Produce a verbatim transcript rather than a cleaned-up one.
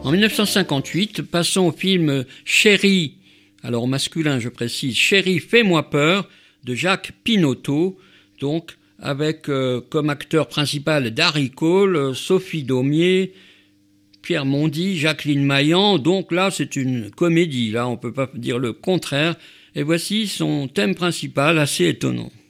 En mille neuf cent cinquante-huit, passons au film Chérie, alors au masculin je précise, Chérie, fais-moi peur, de Jacques Pinotto, donc avec euh, comme acteur principal Darry Cole, Sophie Daumier, Pierre Mondy, Jacqueline Maillan. Donc là c'est une comédie, là on ne peut pas dire le contraire. Et voici son thème principal assez étonnant.